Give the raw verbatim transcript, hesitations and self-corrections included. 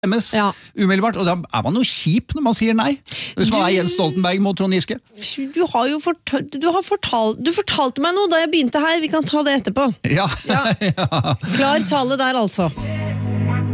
ja. umiddelbart, og da er man jo kjip når man sier nei. Hvis man du, er Jens Stoltenberg mot Trond Giske. Du har jo fortalt, du har fortalt, du fortalte meg noe da jeg begynte her, vi kan ta det etterpå. Ja. ja. Klar tale der altså.